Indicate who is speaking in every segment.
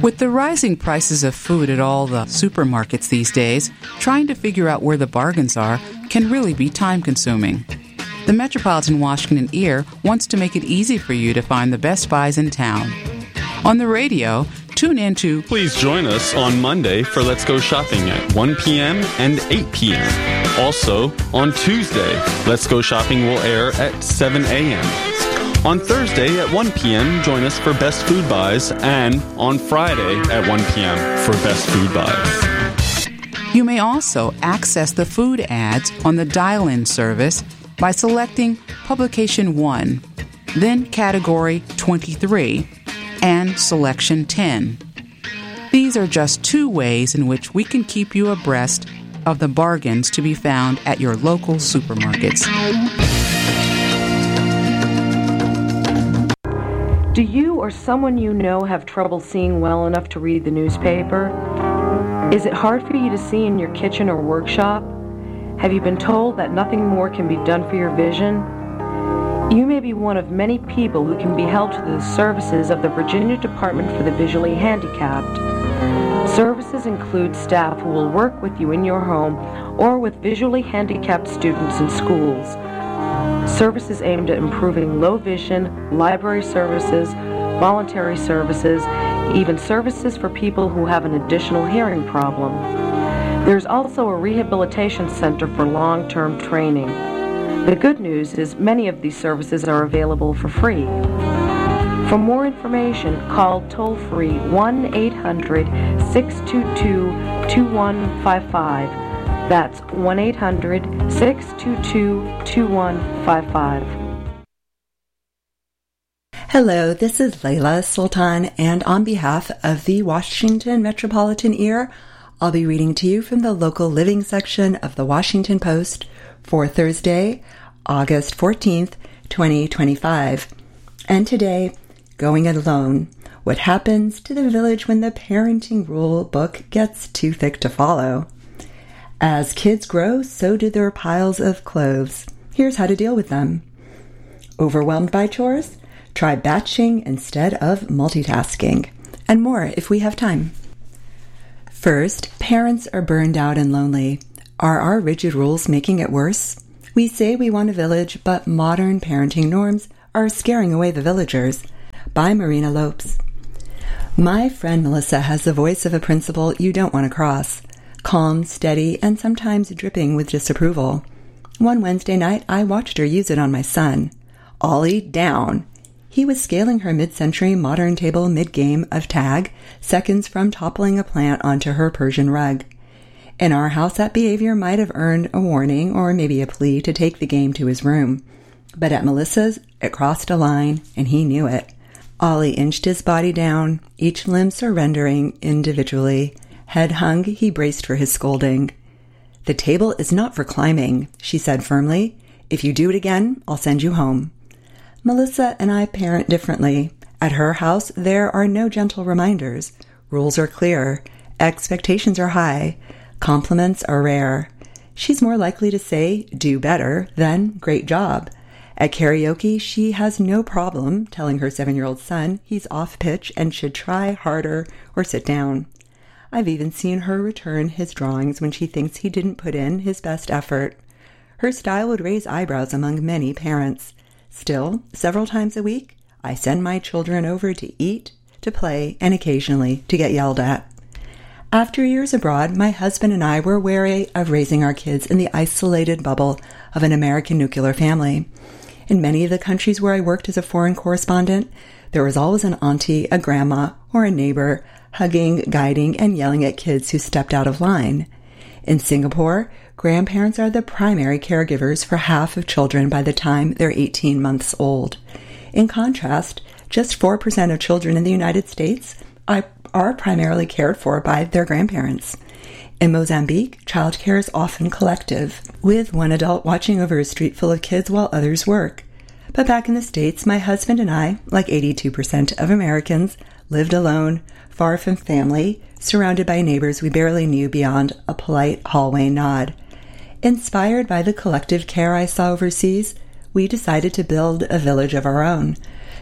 Speaker 1: With the rising prices of food at all the supermarkets these days, trying to figure out where the bargains are can really be time-consuming. The Metropolitan Washington Ear wants to make it easy for you to find the best buys in town. On the radio, tune in to...
Speaker 2: Please join us on Monday for Let's Go Shopping at 1 p.m. and 8 p.m. Also, on Tuesday, Let's Go Shopping will air at 7 a.m. On Thursday at 1 p.m., join us for Best Food Buys, and on Friday at 1 p.m. for Best Food Buys.
Speaker 1: You may also access the food ads on the dial-in service by selecting Publication 1, then Category 23, and Selection 10. These are just two ways in which we can keep you abreast of the bargains to be found at your local supermarkets.
Speaker 3: Do you or someone you know have trouble seeing well enough to read the newspaper? Is it hard for you to see in your kitchen or workshop? Have you been told that nothing more can be done for your vision? You may be one of many people who can be helped through the services of the Virginia Department for the Visually Handicapped. Services include staff who will work with you in your home or with visually handicapped students in schools. Services aimed at improving low vision, library services, voluntary services, even services for people who have an additional hearing problem. There's also a rehabilitation center for long-term training. The good news is many of these services are available for free. For more information, call toll-free 1-800-622-2155. That's 1-800-622-2155.
Speaker 4: Hello, this is Layla Sultan, and on behalf of the Washington Metropolitan Ear, I'll be reading to you from the local living section of the Washington Post for Thursday, August 14th, 2025. And today, Going It Alone, what happens to the village when the parenting rule book gets too thick to follow. As kids grow, so do their piles of clothes. Here's how to deal with them. Overwhelmed by chores? Try batching instead of multitasking. And more if we have time. First, parents are burned out and lonely. Are our rigid rules making it worse? We say we want a village, but modern parenting norms are scaring away the villagers. By Marina Lopes. My friend Melissa has the voice of a principal you don't want to cross. Calm, steady, and sometimes dripping with disapproval. One Wednesday night, I watched her use it on my son. Ollie, down. He was scaling her mid-century modern table mid-game of tag, seconds from toppling a plant onto her Persian rug. In our house, that behavior might have earned a warning or maybe a plea to take the game to his room. But at Melissa's, it crossed a line, and he knew it. Ollie inched his body down, each limb surrendering individually. Head hung, he braced for his scolding. The table is not for climbing, she said firmly. If you do it again, I'll send you home. Melissa and I parent differently. At her house, there are no gentle reminders. Rules are clear. Expectations are high. Compliments are rare. She's more likely to say, do better, than great job. At karaoke, she has no problem telling her 7-year-old son he's off pitch and should try harder or sit down. I've even seen her return his drawings when she thinks he didn't put in his best effort. Her style would raise eyebrows among many parents. Still, several times a week, I send my children over to eat, to play, and occasionally to get yelled at. After years abroad, my husband and I were wary of raising our kids in the isolated bubble of an American nuclear family. In many of the countries where I worked as a foreign correspondent, there was always an auntie, a grandma, or a neighbor hugging, guiding, and yelling at kids who stepped out of line. In Singapore, grandparents are the primary caregivers for half of children by the time they're 18 months old. In contrast, just 4% of children in the United States are primarily cared for by their grandparents. In Mozambique, childcare is often collective, with one adult watching over a street full of kids while others work. But back in the States, my husband and I, like 82% of Americans, lived alone, far from family, surrounded by neighbors we barely knew beyond a polite hallway nod. Inspired by the collective care I saw overseas, we decided to build a village of our own.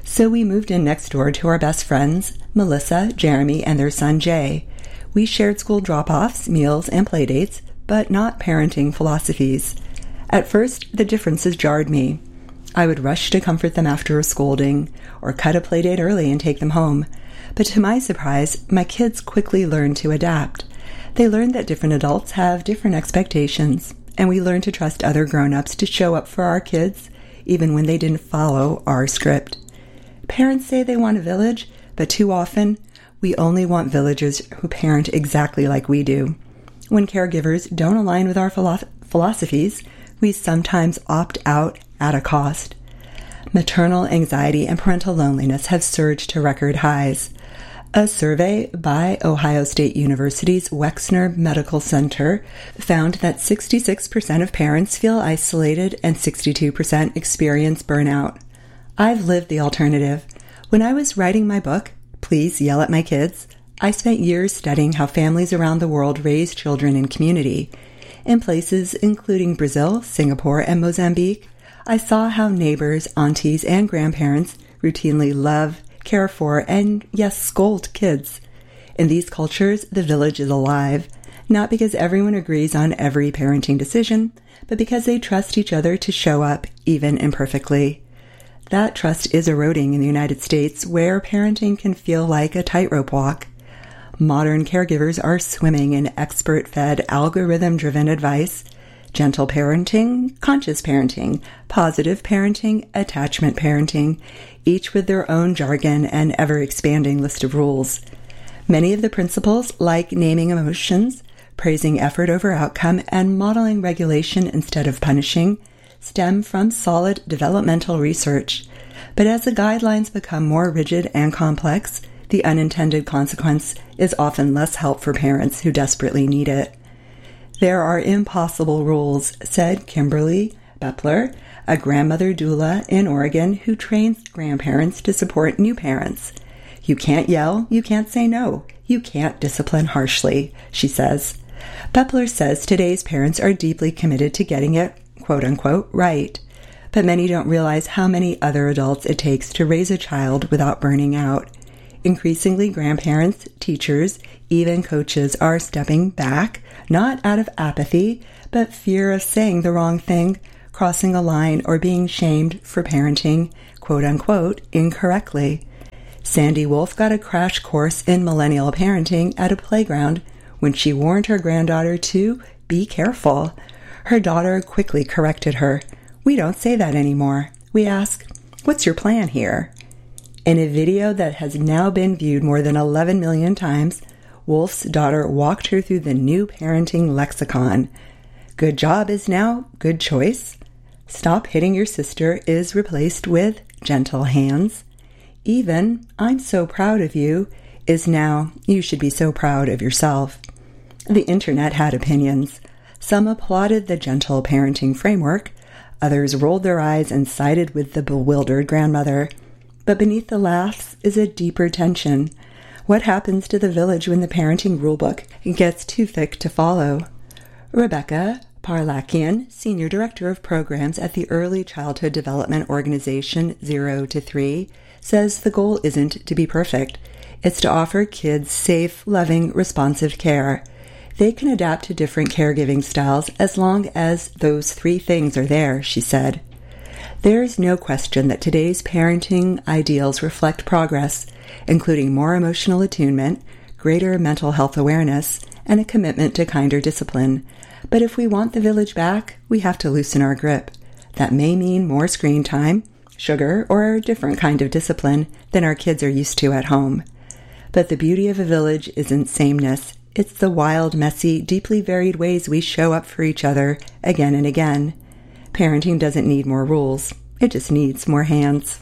Speaker 4: So we moved in next door to our best friends, Melissa, Jeremy, and their son Jay. We shared school drop-offs, meals, and playdates, but not parenting philosophies. At first, the differences jarred me. I would rush to comfort them after a scolding, or cut a playdate early and take them home. But to my surprise, my kids quickly learned to adapt. They learned that different adults have different expectations, and we learned to trust other grown-ups to show up for our kids, even when they didn't follow our script. Parents say they want a village, but too often, we only want villagers who parent exactly like we do. When caregivers don't align with our philosophies, we sometimes opt out at a cost. Maternal anxiety and parental loneliness have surged to record highs. A survey by Ohio State University's Wexner Medical Center found that 66% of parents feel isolated and 62% experience burnout. I've lived the alternative. When I was writing my book, Please Yell at My Kids, I spent years studying how families around the world raise children in community. In places including Brazil, Singapore, and Mozambique, I saw how neighbors, aunties, and grandparents routinely love, care for, and yes, scold kids. In these cultures, the village is alive, not because everyone agrees on every parenting decision, but because they trust each other to show up, even imperfectly. That trust is eroding in the United States, where parenting can feel like a tightrope walk. Modern caregivers are swimming in expert-fed, algorithm-driven advice, gentle parenting, conscious parenting, positive parenting, attachment parenting, each with their own jargon and ever-expanding list of rules. Many of the principles, like naming emotions, praising effort over outcome, and modeling regulation instead of punishing, stem from solid developmental research. But as the guidelines become more rigid and complex, the unintended consequence is often less help for parents who desperately need it. There are impossible rules, said Kimberly Bepler, a grandmother doula in Oregon who trains grandparents to support new parents. You can't yell, you can't say no, you can't discipline harshly, she says. Bepler says today's parents are deeply committed to getting it, quote-unquote, right. But many don't realize how many other adults it takes to raise a child without burning out. Increasingly, grandparents, teachers, even coaches are stepping back, not out of apathy, but fear of saying the wrong thing, crossing a line, or being shamed for parenting, quote-unquote, incorrectly. Sandy Wolf got a crash course in millennial parenting at a playground when she warned her granddaughter to be careful. Her daughter quickly corrected her. We don't say that anymore. We ask, what's your plan here? In a video that has now been viewed more than 11 million times, Wolf's daughter walked her through the new parenting lexicon. Good job is now good choice. Stop hitting your sister is replaced with gentle hands. Even, I'm so proud of you, is now, you should be so proud of yourself. The internet had opinions. Some applauded the gentle parenting framework. Others rolled their eyes and sided with the bewildered grandmother. But beneath the laughs is a deeper tension. What happens to the village when the parenting rulebook gets too thick to follow? Rebecca Parlakian, Senior Director of Programs at the Early Childhood Development Organization 0 to 3, says the goal isn't to be perfect. It's to offer kids safe, loving, responsive care. They can adapt to different caregiving styles as long as those three things are there, she said. There is no question that today's parenting ideals reflect progress, including more emotional attunement, greater mental health awareness, and a commitment to kinder discipline. But if we want the village back, we have to loosen our grip. That may mean more screen time, sugar, or a different kind of discipline than our kids are used to at home. But the beauty of a village isn't sameness. It's the wild, messy, deeply varied ways we show up for each other again and again. Parenting doesn't need more rules. It just needs more hands.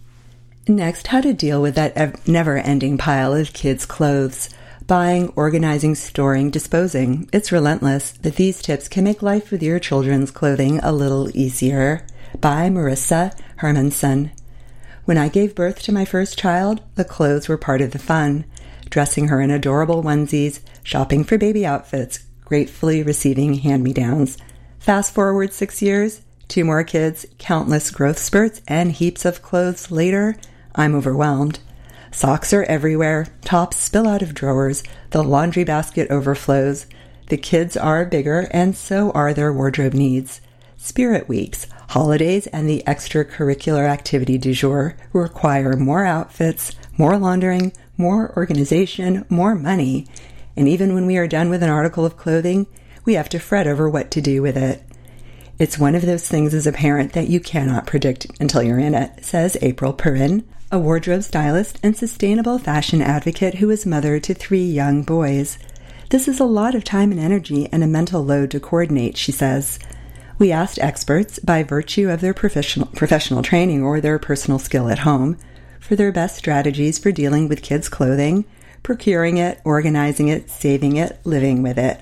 Speaker 4: Next, how to deal with that never-ending pile of kids' clothes. Buying, organizing, storing, disposing. It's relentless, but these tips can make life with your children's clothing a little easier. By Marissa Hermanson. When I gave birth to my first child, the clothes were part of the fun. Dressing her in adorable onesies, shopping for baby outfits, gratefully receiving hand-me-downs. Fast forward 6 years, 2 more kids, countless growth spurts, and heaps of clothes later, I'm overwhelmed. Socks are everywhere, tops spill out of drawers, the laundry basket overflows. The kids are bigger, and so are their wardrobe needs. Spirit weeks, holidays, and the extracurricular activity du jour require more outfits, more laundering, more organization, more money. And even when we are done with an article of clothing, we have to fret over what to do with it. It's one of those things as a parent that you cannot predict until you're in it, says April Perrin, a wardrobe stylist and sustainable fashion advocate who is mother to 3 young boys. This is a lot of time and energy and a mental load to coordinate, she says. We asked experts, by virtue of their professional training or their personal skill at home, for their best strategies for dealing with kids' clothing, procuring it, organizing it, saving it, living with it.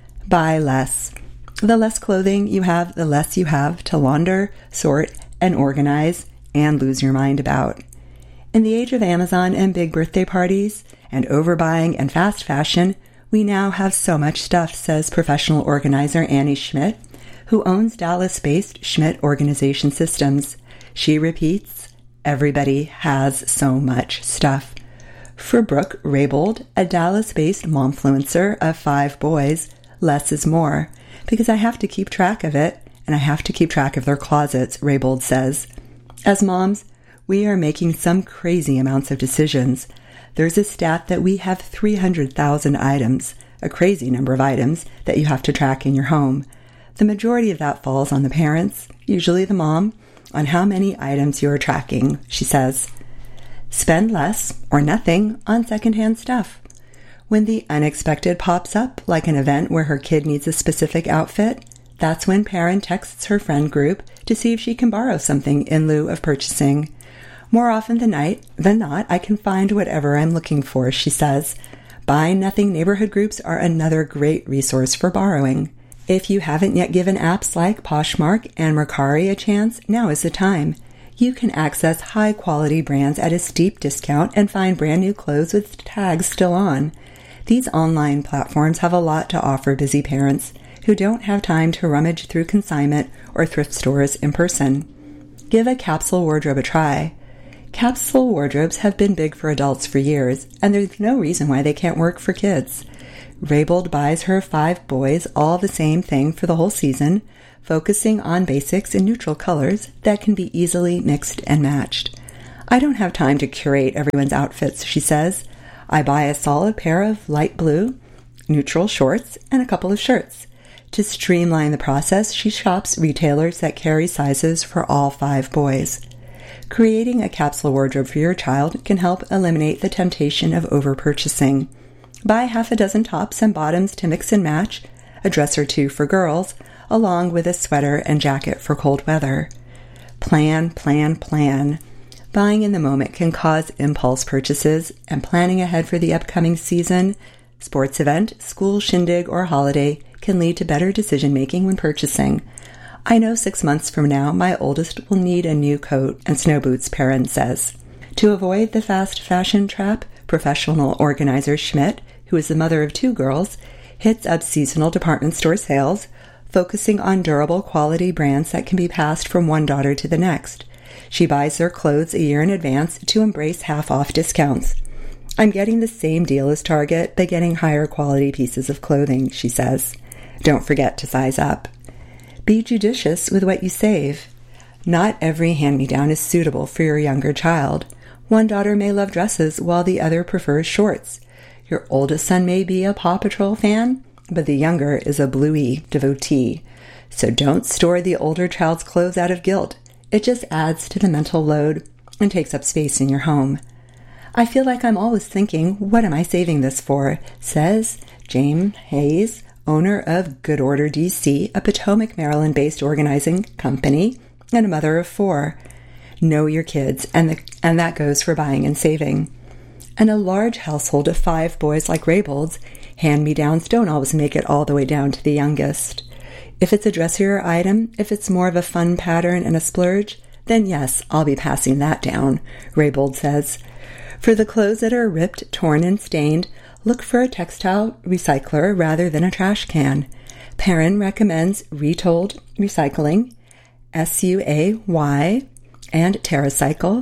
Speaker 4: Buy less. The less clothing you have, the less you have to launder, sort, and organize, and lose your mind about. In the age of Amazon and big birthday parties, and overbuying and fast fashion, we now have so much stuff, says professional organizer Annie Schmidt, who owns Dallas-based Schmidt Organization Systems. She repeats, everybody has so much stuff. For Brooke Raybould, a Dallas-based momfluencer of 5 boys, less is more, because I have to keep track of it, and I have to keep track of their closets, Raybould says. As moms, we are making some crazy amounts of decisions. There's a stat that we have 300,000 items, a crazy number of items, that you have to track in your home. The majority of that falls on the parents, usually the mom, on how many items you are tracking, she says. Spend less, or nothing, on secondhand stuff. When the unexpected pops up, like an event where her kid needs a specific outfit, that's when parent texts her friend group to see if she can borrow something in lieu of purchasing. More often than not, I can find whatever I'm looking for, she says. Buy Nothing neighborhood groups are another great resource for borrowing. If you haven't yet given apps like Poshmark and Mercari a chance, now is the time. You can access high-quality brands at a steep discount and find brand new clothes with tags still on. These online platforms have a lot to offer busy parents who don't have time to rummage through consignment or thrift stores in person. Give a capsule wardrobe a try. Capsule wardrobes have been big for adults for years, and there's no reason why they can't work for kids. Raybould buys her 5 boys all the same thing for the whole season, focusing on basics in neutral colors that can be easily mixed and matched. I don't have time to curate everyone's outfits, she says. I buy a solid pair of light blue, neutral shorts, and a couple of shirts. To streamline the process, she shops retailers that carry sizes for all 5 boys. Creating a capsule wardrobe for your child can help eliminate the temptation of over-purchasing. Buy half a dozen tops and bottoms to mix and match, a dress or 2 for girls, along with a sweater and jacket for cold weather. Plan, plan, plan. Buying in the moment can cause impulse purchases, and planning ahead for the upcoming season, sports event, school shindig, or holiday can lead to better decision-making when purchasing. I know 6 months from now my oldest will need a new coat and snow boots, Perrin says. To avoid the fast fashion trap, professional organizer Schmidt, who is the mother of 2 girls, hits up seasonal department store sales, focusing on durable quality brands that can be passed from one daughter to the next. She buys their clothes a year in advance to embrace half-off discounts. I'm getting the same deal as Target, but getting higher quality pieces of clothing, she says. Don't forget to size up. Be judicious with what you save. Not every hand-me-down is suitable for your younger child. One daughter may love dresses while the other prefers shorts. Your oldest son may be a Paw Patrol fan, but the younger is a Bluey devotee. So don't store the older child's clothes out of guilt. It just adds to the mental load and takes up space in your home. I feel like I'm always thinking, what am I saving this for? Says James Hayes, owner of Good Order DC, a Potomac, Maryland-based organizing company, and a mother of 4. Know your kids, and that goes for buying and saving. In a large household of 5 boys like Raybould's, hand-me-downs don't always make it all the way down to the youngest. If it's a dressier item, if it's more of a fun pattern and a splurge, then yes, I'll be passing that down, Raybould says. For the clothes that are ripped, torn, and stained, look for a textile recycler rather than a trash can. Perrin recommends Retold Recycling, SUAY, and TerraCycle.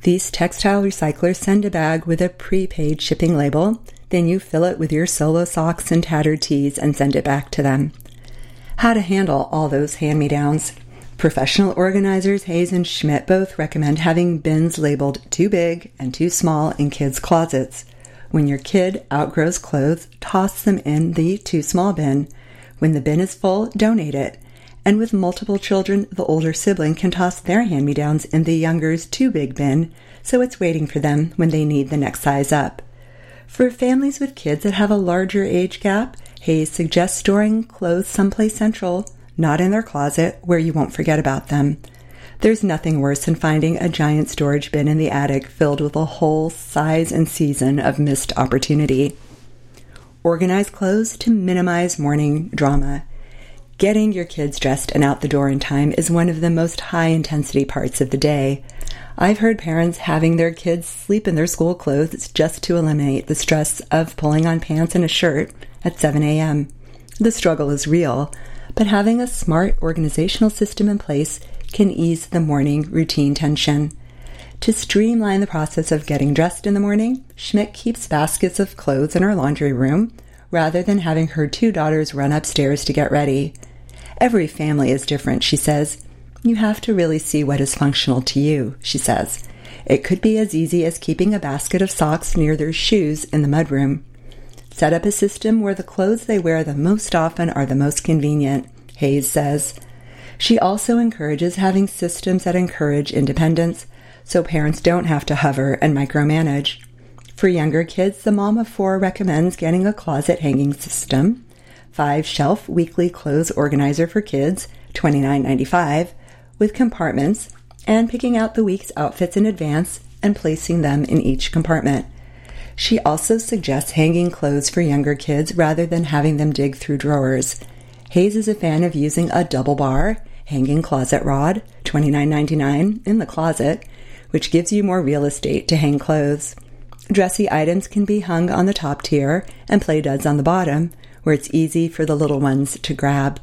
Speaker 4: These textile recyclers send a bag with a prepaid shipping label. Then you fill it with your solo socks and tattered tees and send it back to them. How to handle all those hand-me-downs. Professional organizers Hayes and Schmidt both recommend having bins labeled too big and too small in kids' closets. When your kid outgrows clothes, toss them in the too small bin. When the bin is full, donate it. And with multiple children, the older sibling can toss their hand-me-downs in the younger's too big bin, so it's waiting for them when they need the next size up. For families with kids that have a larger age gap, Hayes suggests storing clothes someplace central, not in their closet where you won't forget about them. There's nothing worse than finding a giant storage bin in the attic filled with a whole size and season of missed opportunity. Organize clothes to minimize morning drama. Getting your kids dressed and out the door in time is one of the most high-intensity parts of the day. I've heard parents having their kids sleep in their school clothes just to eliminate the stress of pulling on pants and a shirt at 7 a.m. The struggle is real, but having a smart organizational system in place can ease the morning routine tension. To streamline the process of getting dressed in the morning, Schmidt keeps baskets of clothes in her laundry room rather than having her 2 daughters run upstairs to get ready. Every family is different, she says. You have to really see what is functional to you, she says. It could be as easy as keeping a basket of socks near their shoes in the mudroom. Set up a system where the clothes they wear the most often are the most convenient, Hayes says. She also encourages having systems that encourage independence, so parents don't have to hover and micromanage. For younger kids, the mom of 4 recommends getting a closet hanging system, 5-shelf weekly clothes organizer for kids, $29.95, with compartments, and picking out the week's outfits in advance and placing them in each compartment. She also suggests hanging clothes for younger kids rather than having them dig through drawers. Hayes is a fan of using a double bar hanging closet rod, $29.99, in the closet, which gives you more real estate to hang clothes. Dressy items can be hung on the top tier and play duds on the bottom, where it's easy for the little ones to grab.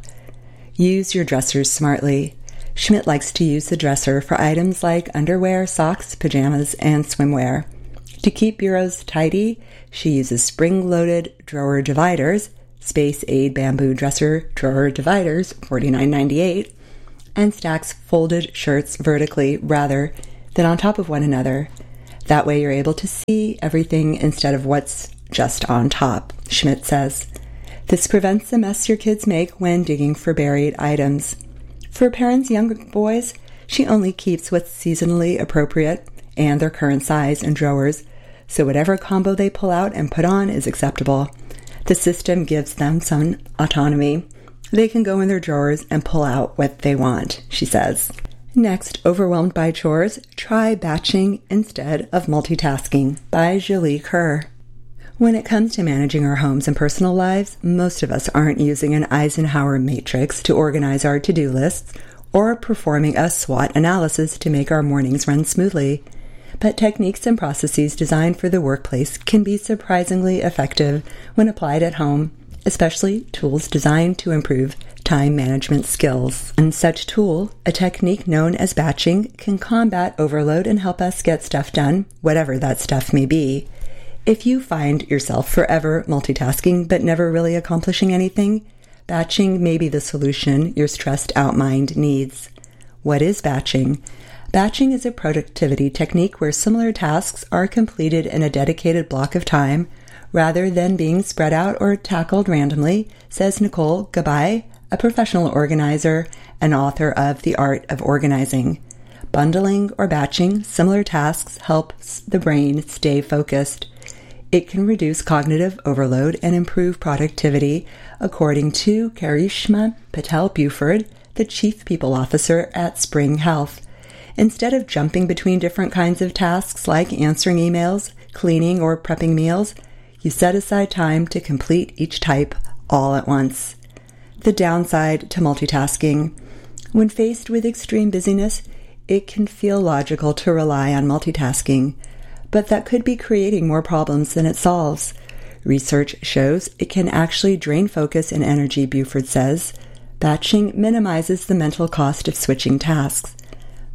Speaker 4: Use your dressers smartly. Schmidt likes to use the dresser for items like underwear, socks, pajamas, and swimwear. To keep bureaus tidy, she uses spring-loaded drawer dividers, Space Aid bamboo dresser drawer dividers, $49.98, and stacks folded shirts vertically rather than on top of one another. That way you're able to see everything instead of what's just on top, Schmidt says. This prevents the mess your kids make when digging for buried items. For parents' younger boys, she only keeps what's seasonally appropriate and their current size in drawers, so whatever combo they pull out and put on is acceptable. The system gives them some autonomy. They can go in their drawers and pull out what they want, she says. Next, overwhelmed by chores, try batching instead of multitasking by Julie Kerr. When it comes to managing our homes and personal lives, most of us aren't using an Eisenhower matrix to organize our to-do lists or performing a SWOT analysis to make our mornings run smoothly. But techniques and processes designed for the workplace can be surprisingly effective when applied at home, especially tools designed to improve time management skills. One such tool, a technique known as batching, can combat overload and help us get stuff done, whatever that stuff may be. If you find yourself forever multitasking but never really accomplishing anything, batching may be the solution your stressed out mind needs. What is batching? Batching is a productivity technique where similar tasks are completed in a dedicated block of time rather than being spread out or tackled randomly, says Nicole Gabay, a professional organizer and author of The Art of Organizing. Bundling or batching similar tasks helps the brain stay focused. It can reduce cognitive overload and improve productivity, according to Karishma Patel-Buford, the Chief People Officer at Spring Health. Instead of jumping between different kinds of tasks like answering emails, cleaning, or prepping meals, you set aside time to complete each type all at once. The downside to multitasking. When faced with extreme busyness, it can feel logical to rely on multitasking, but that could be creating more problems than it solves. Research shows it can actually drain focus and energy, Buford says. Batching minimizes the mental cost of switching tasks.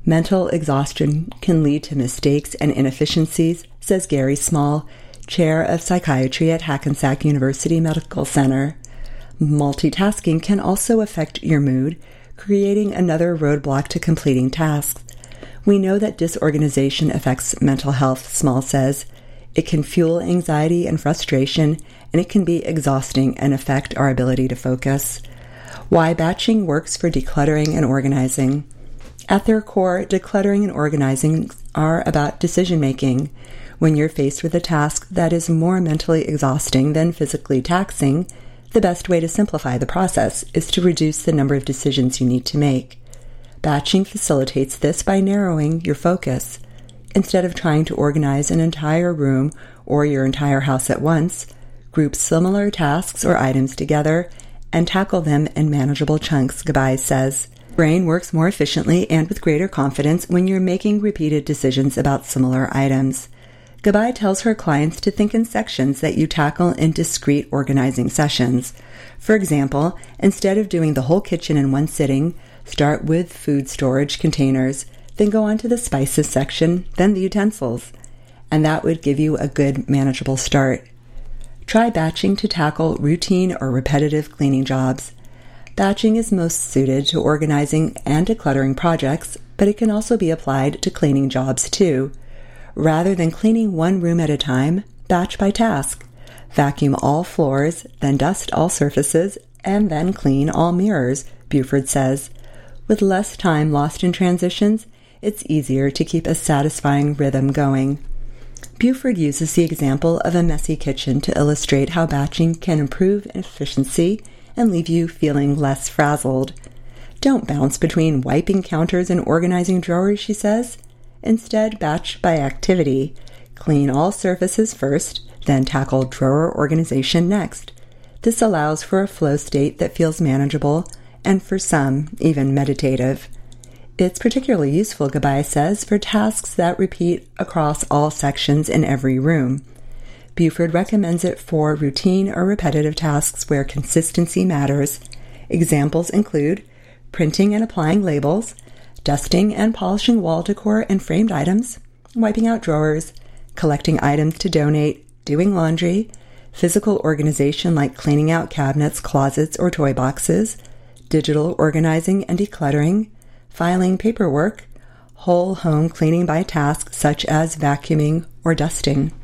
Speaker 4: Mental exhaustion can lead to mistakes and inefficiencies, says Gary Small, chair of psychiatry at Hackensack University Medical Center. Multitasking can also affect your mood, creating another roadblock to completing tasks. We know that disorganization affects mental health, Small says. It can fuel anxiety and frustration, and it can be exhausting and affect our ability to focus. Why batching works for decluttering and organizing. At their core, decluttering and organizing are about decision-making. When you're faced with a task that is more mentally exhausting than physically taxing, the best way to simplify the process is to reduce the number of decisions you need to make. Batching facilitates this by narrowing your focus. Instead of trying to organize an entire room or your entire house at once, group similar tasks or items together and tackle them in manageable chunks, Gabai says. Brain works more efficiently and with greater confidence when you're making repeated decisions about similar items. Gabai tells her clients to think in sections that you tackle in discrete organizing sessions. For example, instead of doing the whole kitchen in one sitting, start with food storage containers, then go on to the spices section, then the utensils. And that would give you a good manageable start. Try batching to tackle routine or repetitive cleaning jobs. Batching is most suited to organizing and decluttering projects, but it can also be applied to cleaning jobs too. Rather than cleaning one room at a time, batch by task. Vacuum all floors, then dust all surfaces, and then clean all mirrors, Buford says. With less time lost in transitions, it's easier to keep a satisfying rhythm going. Buford uses the example of a messy kitchen to illustrate how batching can improve efficiency and leave you feeling less frazzled. Don't bounce between wiping counters and organizing drawers, she says. Instead, batch by activity. Clean all surfaces first, then tackle drawer organization next. This allows for a flow state that feels manageable and for some, even meditative. It's particularly useful, Gabai says, for tasks that repeat across all sections in every room. Buford recommends it for routine or repetitive tasks where consistency matters. Examples include printing and applying labels, dusting and polishing wall decor and framed items, wiping out drawers, collecting items to donate, doing laundry, physical organization like cleaning out cabinets, closets, or toy boxes, digital organizing and decluttering, filing paperwork, whole home cleaning by task such as vacuuming or dusting.